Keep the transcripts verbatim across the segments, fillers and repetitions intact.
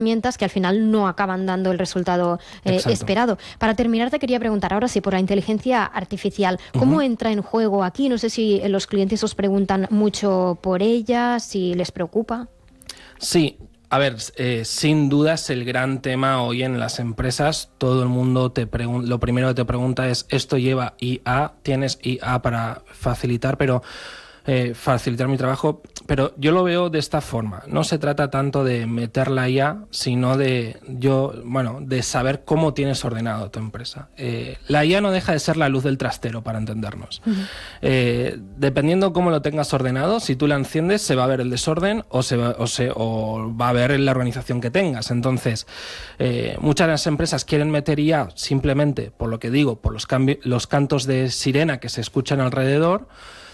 herramientas que al final no acaban dando el resultado eh, esperado. Para terminar, te quería preguntar ahora sí por la inteligencia artificial. ¿Cómo uh-huh. entra en juego aquí? No sé si los clientes os preguntan mucho por ella, si les preocupa. Sí. A ver, eh, sin duda es el gran tema hoy en las empresas. Todo el mundo te pregun- lo primero que te pregunta es, ¿esto lleva I A? ¿Tienes I A para facilitar? Pero eh, facilitar mi trabajo, pero yo lo veo de esta forma. No se trata tanto de meter la I A, sino de yo, bueno, de saber cómo tienes ordenado tu empresa. Eh, la I A no deja de ser la luz del trastero, para entendernos. Uh-huh. Eh, dependiendo cómo lo tengas ordenado, si tú la enciendes, se va a ver el desorden o se va, o se, o va a ver la organización que tengas. Entonces, eh, muchas de las empresas quieren meter I A simplemente, por lo que digo, por los, cambi- los cantos de sirena que se escuchan alrededor.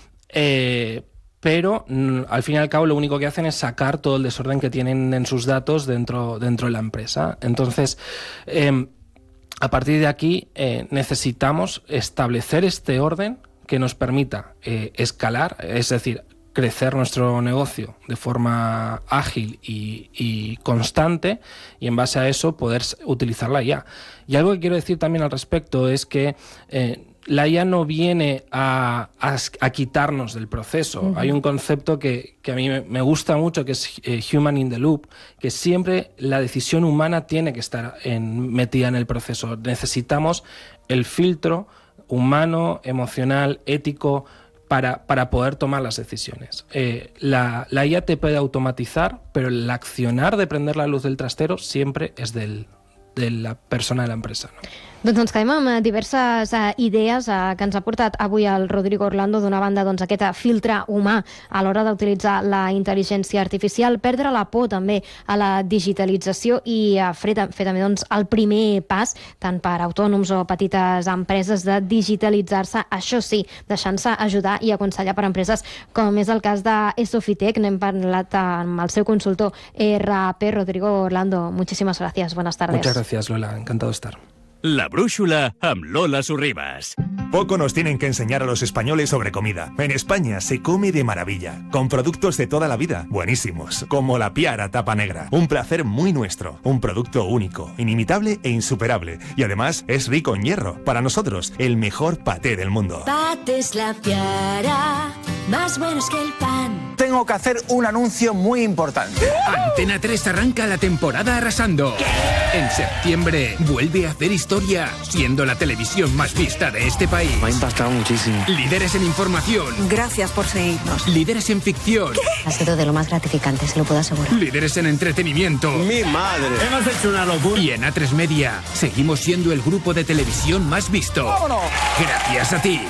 Eh, pero mm, al fin y al cabo lo único que hacen es sacar todo el desorden que tienen en sus datos dentro, dentro de la empresa. Entonces, eh, a partir de aquí eh, necesitamos establecer este orden que nos permita eh, escalar, es decir, crecer nuestro negocio de forma ágil y, y constante, y en base a eso poder utilizar la I A. Y algo que quiero decir también al respecto es que eh, la I A no viene a, a, a quitarnos del proceso. Uh-huh. Hay un concepto que, que a mí me, me gusta mucho, que es eh, human in the loop, que siempre la decisión humana tiene que estar en, metida en el proceso. Necesitamos el filtro humano, emocional, ético, para, para poder tomar las decisiones. Eh, la, la I A te puede automatizar, pero el accionar de prender la luz del trastero siempre es del, de la persona de la empresa, ¿no? Doncs ens quedem amb diverses uh, idees uh, que ens ha portat avui el Rodrigo Orlando. D'una banda, doncs, aquest filtre humà a l'hora d'utilitzar la intel·ligència artificial, perdre la por també a la digitalització i uh, fer, fer també doncs, el primer pas, tant per autònoms o petites empreses, de digitalitzar-se, això sí, deixant-se ajudar i aconsellar per empreses com és el cas de Sofitec. N'hem parlat amb el seu consultor R P, Rodrigo Orlando. Muchísimas gracias, buenas tardes. Muchas gracias, Lola, encantado de estar. La brújula amb Lola Sorribas. Poco nos tienen que enseñar a los españoles sobre comida. En España se come de maravilla, con productos de toda la vida, buenísimos, como la Piara Tapa Negra. Un placer muy nuestro, un producto único, inimitable e insuperable. Y además es rico en hierro. Para nosotros, el mejor paté del mundo. Patés La Piara, más buenos que el pan. Tengo que hacer un anuncio muy importante. Antena tres arranca la temporada arrasando. ¿Qué? En septiembre vuelve a hacer historia, siendo la televisión más vista de este país. Me ha impactado muchísimo. Líderes en información. Gracias por seguirnos. Líderes en ficción. ¿Qué? Ha sido de lo más gratificante, se lo puedo asegurar. Líderes en entretenimiento. ¡Mi madre! Hemos hecho una locura. Y en A tres Media seguimos siendo el grupo de televisión más visto. ¡Vámonos! Gracias a ti.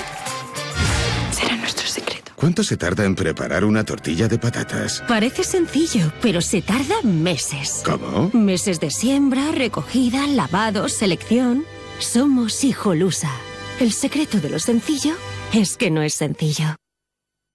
Será nuestro secreto. ¿Cuánto se tarda en preparar una tortilla de patatas? Parece sencillo, pero se tarda meses. ¿Cómo? Meses de siembra, recogida, lavado, selección. Somos Hijolusa. El secreto de lo sencillo es que no es sencillo.